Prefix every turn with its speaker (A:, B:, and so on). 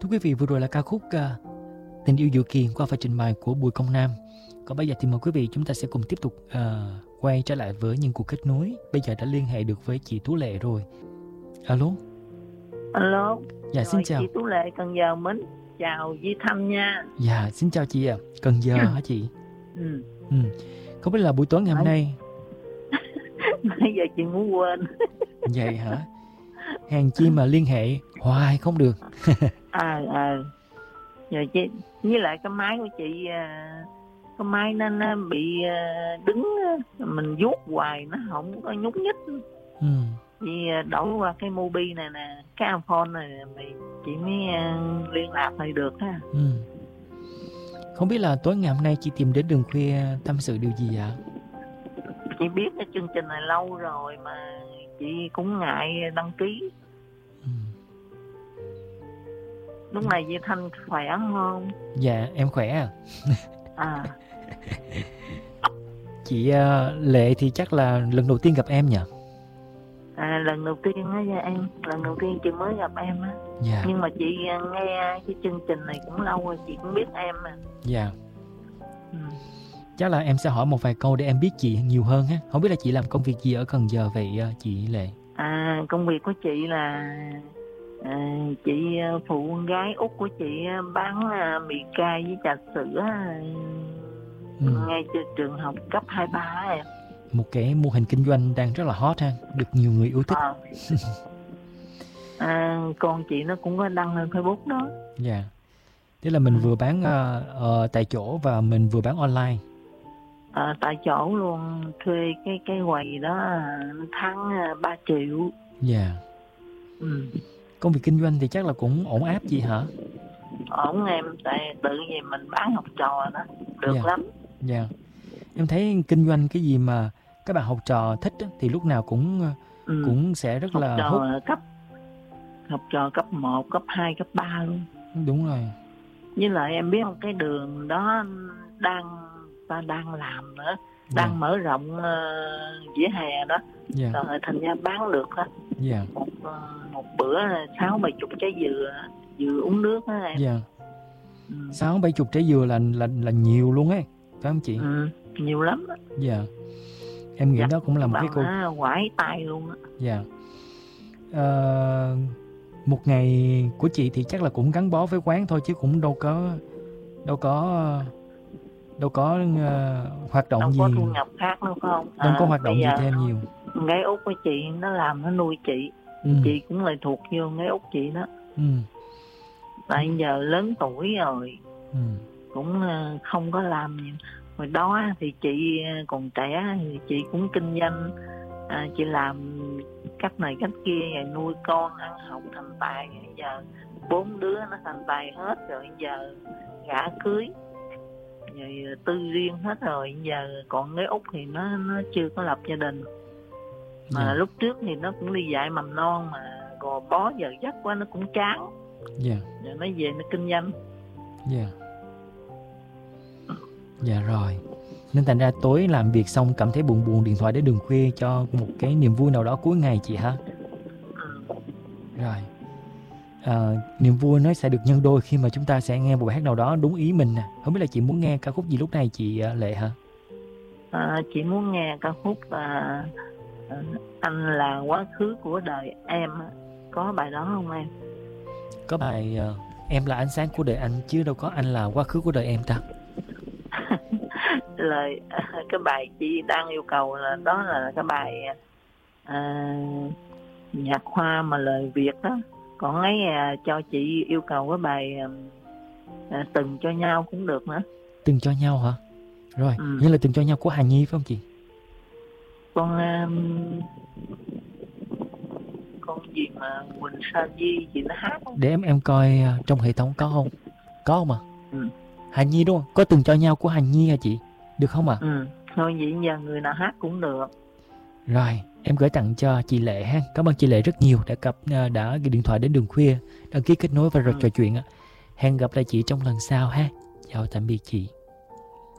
A: Thưa quý vị, vừa rồi là ca khúc Tình yêu dự kiến qua phần trình bày của Bùi Công Nam. Còn bây giờ thì mời quý vị chúng ta sẽ cùng tiếp tục quay trở lại với những cuộc kết nối. Bây giờ đã liên hệ được với chị Tú Lệ rồi. Alo.
B: Alo.
A: Dạ, xin chào.
B: Chị Tú Lệ Cần Giờ mến chào Duy Thanh nha.
A: Dạ, xin chào chị ạ. Cần Giờ hả chị? Không biết là buổi tối ngày hôm nay.
B: Bây giờ chị muốn quên.
A: Vậy hả? Hèn chi mà liên hệ hoài không được.
B: Rồi chị, với lại cái máy của chị, cái máy nó bị đứng, mình vuốt hoài nó không có nhúc nhích. Chị đổi qua cái Mobi này nè, cái iPhone này chị mới liên lạc lại được ha.
A: Không biết là tối ngày hôm nay chị tìm đến Đường Khuya tâm sự điều gì ạ?
B: Chị biết cái chương trình này lâu rồi mà chị cũng ngại đăng ký. Lúc này Duy Thanh khỏe không?
A: Dạ em khỏe Chị Lệ thì chắc là lần đầu tiên gặp em nhỉ?
B: Lần đầu tiên á em, lần đầu tiên chị mới gặp em á.
A: Dạ.
B: Nhưng mà chị nghe cái chương trình này cũng lâu rồi, chị cũng biết em mà.
A: Dạ. Chắc là em sẽ hỏi một vài câu để em biết chị nhiều hơn ha. Không biết là chị làm công việc gì ở Cần Giờ vậy chị Lệ?
B: Công việc của chị là chị phụ con gái út của chị bán mì cay với trà sữa ngay trường học cấp 23 em.
A: Một cái mô hình kinh doanh đang rất là hot ha, được nhiều người yêu thích.
B: Con chị nó cũng có đăng lên Facebook đó.
A: Dạ. Thế là mình vừa bán tại chỗ và mình vừa bán online.
B: Tại chỗ luôn, thuê cái quầy đó tháng 3 triệu.
A: Dạ. Công việc kinh doanh thì chắc là cũng ổn áp chị hả?
B: Ổn em, tại tự nhiên mình bán học trò đó, được lắm.
A: Dạ. Em thấy kinh doanh cái gì mà các bạn học trò thích á, thì lúc nào cũng sẽ rất
B: học
A: là hút.
B: Học trò cấp 1, cấp 2, cấp 3 luôn.
A: Đúng rồi.
B: Với lại em biết không, cái đường đó đang làm nữa, đang mở rộng vỉa hè đó. Rồi thành ra bán được đó. Một bữa 60-70 trái dừa uống nước đó em.
A: 60-70 trái dừa là nhiều luôn ấy, phải không chị?
B: Nhiều lắm đó.
A: Em nghĩ đó cũng là một cái câu
B: quải tay luôn á.
A: Một ngày của chị thì chắc là cũng gắn bó với quán thôi, chứ cũng đâu có hoạt động
B: đâu
A: gì,
B: có thu nhập khác đâu không?
A: Đâu có hoạt động gì thêm nhiều.
B: Gái út của chị nó làm, nó nuôi chị. Chị cũng lại thuộc vô gái út chị đó. Tại giờ lớn tuổi rồi, cũng không có làm nhiều. Hồi đó thì chị còn trẻ thì chị cũng kinh doanh, chị làm cách này cách kia rồi nuôi con ăn học thành tài. Giờ 4 đứa nó thành tài hết rồi, giờ gả cưới rồi tư riêng hết rồi. Giờ còn cái út thì nó chưa có lập gia đình mà lúc trước thì nó cũng đi dạy mầm non mà gò bó giờ giấc quá nó cũng chán. Rồi nó về nó kinh doanh.
A: Dạ rồi. Nên thành ra tối làm việc xong cảm thấy buồn điện thoại đến Đường Khuya cho một cái niềm vui nào đó cuối ngày chị hả? Rồi. Niềm vui nó sẽ được nhân đôi khi mà chúng ta sẽ nghe một bài hát nào đó đúng ý mình nè. Không biết là chị muốn nghe ca khúc gì lúc này chị Lệ hả?
B: Chị muốn nghe ca khúc Anh Là Quá Khứ Của Đời Em. Có bài đó không em?
A: Có bài Em Là Ánh Sáng Của Đời Anh, chứ đâu có Anh Là Quá Khứ Của Đời Em ta.
B: Lời cái bài chị đang yêu cầu đó là cái bài nhạc Hoa mà lời Việt đó. Còn ấy cho chị yêu cầu cái bài Từng Cho Nhau cũng được nữa.
A: Từng Cho Nhau hả? Rồi, như là Từng Cho Nhau của Hà Nhi phải không chị?
B: Con gì mà Quỳnh Sa Di chị nó hát không?
A: Để em coi trong hệ thống có không? Có không ạ? Hà Nhi đúng không? Có Từng Cho Nhau của Hà Nhi hả chị? Được không ạ?
B: Thôi vậy giờ người nào hát cũng được.
A: Rồi, em gửi tặng cho chị Lệ ha. Cảm ơn chị Lệ rất nhiều đã ghi điện thoại đến Đường Khuya, đăng ký kết nối và trò chuyện. Hẹn gặp lại chị trong lần sau ha. Chào tạm biệt chị.